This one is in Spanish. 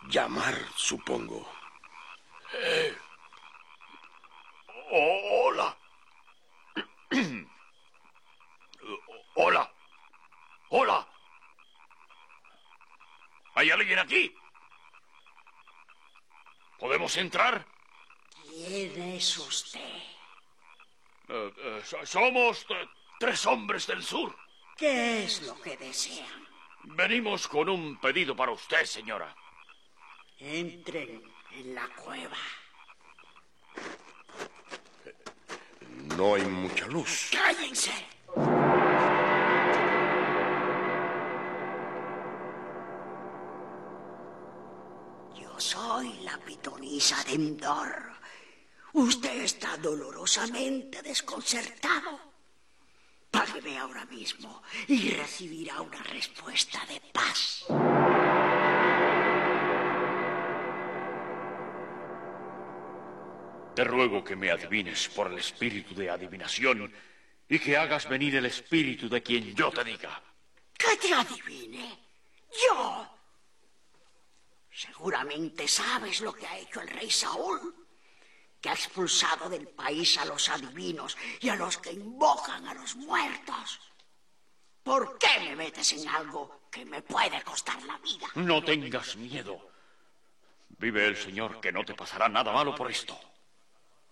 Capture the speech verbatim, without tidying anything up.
Llamar, supongo. Eh. Oh, hola. Hola. Hola. ¿Hay alguien aquí? ¿Podemos entrar? ¿Quién es usted? Uh, uh, so somos uh, tres hombres del sur. ¿Qué es lo que desean? Venimos con un pedido para usted, señora. Entren en la cueva. No hay mucha luz. ¡Cállense! Yo soy la pitonisa de Endor. Usted está dolorosamente desconcertado. Págueme ahora mismo y recibirá una respuesta de paz. Te ruego que me adivines por el espíritu de adivinación y que hagas venir el espíritu de quien yo te diga. ¿Que te adivine? ¿Yo? Seguramente sabes lo que ha hecho el rey Saúl, que ha expulsado del país a los adivinos y a los que invocan a los muertos. ¿Por qué me metes en algo que me puede costar la vida? No tengas miedo. Vive el Señor, que no te pasará nada malo por esto.